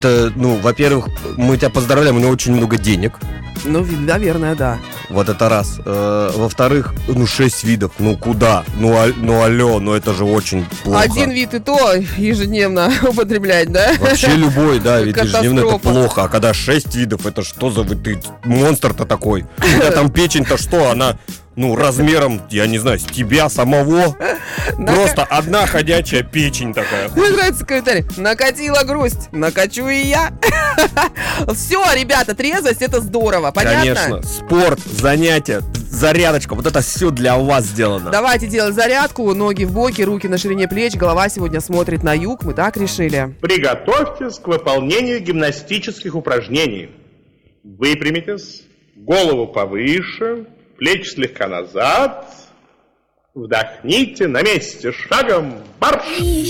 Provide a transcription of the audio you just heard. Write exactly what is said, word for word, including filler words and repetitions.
Т- Ну, во-первых, мы тебя поздравляем, у него очень много денег. Ну, ви- наверное, да. Вот это раз. Э, Во-вторых, ну, шесть видов. Ну, куда? Ну, а- ну, алло, ну это же очень плохо. Один вид и то ежедневно употреблять, да? Вообще любой, да, ведь ежедневно это Катастрофа. плохо. А когда шесть видов, это что за вы- ты монстр-то такой? У тебя там печень-то что? Она, ну, размером, я не знаю, с тебя самого. Просто одна ходячая печень такая. Мне нравится комментарий. Накатила грусть, накачу и я. Все, ребята, трезвость это здорово, понятно? Конечно, спорт, занятия, зарядочка, вот это все для вас сделано. Давайте делать зарядку, ноги в боки, руки на ширине плеч, голова сегодня смотрит на юг, мы так решили. Приготовьтесь к выполнению гимнастических упражнений. Выпрямитесь, голову повыше, плечи слегка назад. Вдохните на месте, шагом марш!